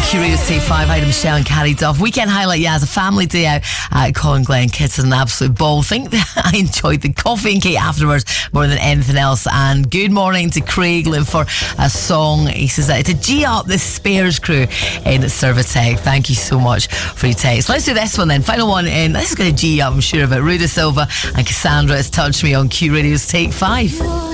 Curious Take 5, Ida Michelle and Carrie Duff. Weekend highlight, yeah, as a family day out at Colin Glen Kids, an absolute ball. I think that I enjoyed the coffee and cake afterwards more than anything else. And good morning to Craig, looking for a song. He says that to G up the Spares crew in Servatech. Thank you so much for your text. Let's do this one then. Final one in. This is going to G up, I'm sure of it. Ruda Silva and Cassandra has touched me on Q Radio's Take 5.